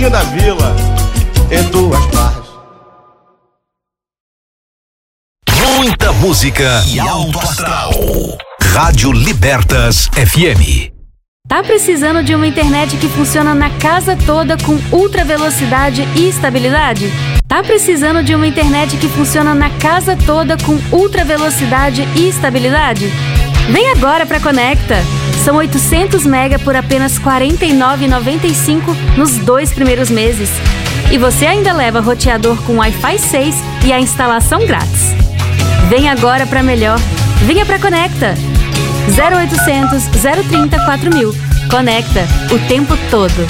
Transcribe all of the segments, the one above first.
cantinho da vila, em Duas Barras. Muita música e alto astral. Rádio Libertas FM. Tá precisando de uma internet que funciona na casa toda com ultra velocidade e estabilidade? Tá precisando de uma internet que funciona na casa toda com ultra velocidade e estabilidade? Vem agora pra Conecta! São 800 mega por apenas R$ 49,95 nos 2 primeiros meses. E você ainda leva roteador com Wi-Fi 6 e a instalação grátis. Vem agora pra melhor. Venha pra Conecta! 0800 030 4000. Conecta o tempo todo.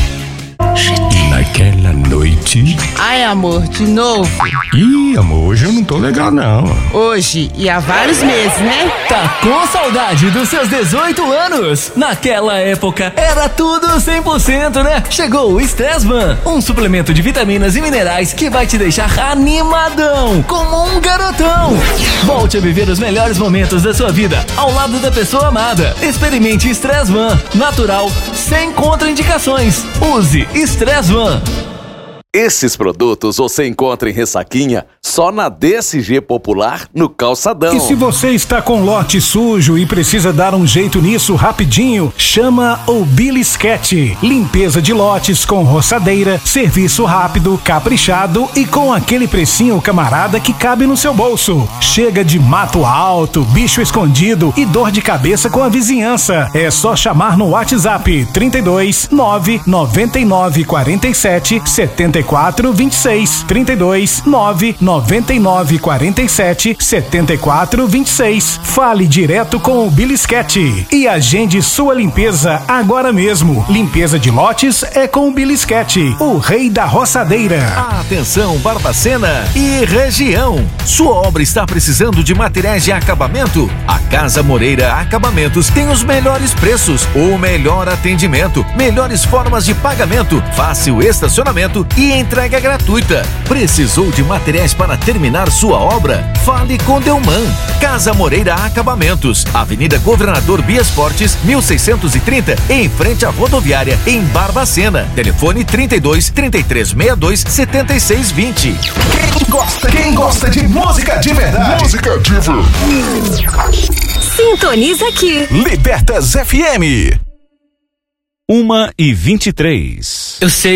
Naquela noite... Ai, amor, de novo? Ih, amor, hoje eu não tô legal, não. Hoje e há vários meses, né? Tá com saudade dos seus 18 anos? Naquela época era tudo 100%, né? Chegou o Stressman, um suplemento de vitaminas e minerais que vai te deixar animadão, como um garotão. Volte a viver os melhores momentos da sua vida ao lado da pessoa amada. Experimente Stressman, natural, sem contraindicações. Use Stressman. Esses produtos você encontra em Ressaquinha só na DSG Popular, no Calçadão. E se você está com lote sujo e precisa dar um jeito nisso rapidinho, chama o Bilisquete. Limpeza de lotes com roçadeira, serviço rápido, caprichado e com aquele precinho camarada que cabe no seu bolso. Chega de mato alto, bicho escondido e dor de cabeça com a vizinhança. É só chamar no WhatsApp 32 999 47 74 26 32 999 47 74 26. Fale direto com o Bilisquete e agende sua limpeza agora mesmo. Limpeza de lotes é com o Bilisquete, o rei da roçadeira. Atenção, Barbacena e região. Sua obra está precisando de materiais de acabamento? A Casa Moreira Acabamentos tem os melhores preços, o melhor atendimento, melhores formas de pagamento, fácil estacionamento e entrega gratuita. Precisou de materiais para terminar sua obra? Fale com Delman. Casa Moreira Acabamentos, Avenida Governador Bias Fortes, 1630, em frente à rodoviária, em Barbacena. Telefone 32 3362 7620. Quem gosta de música de verdade? Música de verdade. Sintoniza aqui. Libertas FM. 1h23. Eu sei